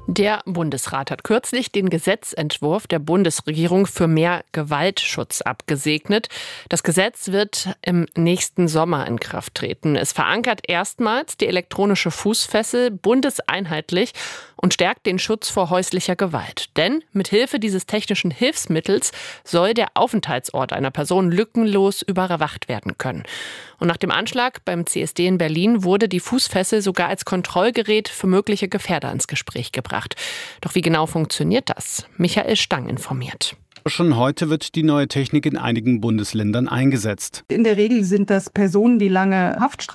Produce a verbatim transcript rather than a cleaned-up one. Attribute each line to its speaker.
Speaker 1: Der Bundesrat hat kürzlich den Gesetzentwurf der Bundesregierung für mehr Gewaltschutz abgesegnet. Das Gesetz wird im nächsten Sommer in Kraft treten. Es verankert erstmals die elektronische Fußfessel bundeseinheitlich und stärkt den Schutz vor häuslicher Gewalt. Denn mit Hilfe dieses technischen Hilfsmittels soll der Aufenthaltsort einer Person lückenlos überwacht werden können. Und nach dem Anschlag beim C S D in Berlin wurde die Fußfessel sogar als Kontrollgerät für mögliche Gefährder ins Gespräch gebracht. Doch wie genau funktioniert das? Michael Stang informiert.
Speaker 2: Schon heute wird die neue Technik in einigen Bundesländern eingesetzt.
Speaker 3: In der Regel sind das Personen, die lange Haftstrafen